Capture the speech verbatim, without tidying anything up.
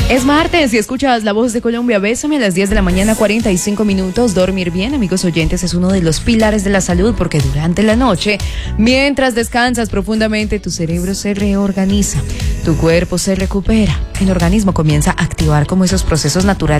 Es martes y escuchas La Voz de Colombia. Bésame a las diez de la mañana, cuarenta y cinco minutos. Dormir bien, amigos oyentes, es uno de los pilares de la salud porque durante la noche, mientras descansas profundamente, tu cerebro se reorganiza, tu cuerpo se recupera, el organismo comienza a activar como esos procesos naturales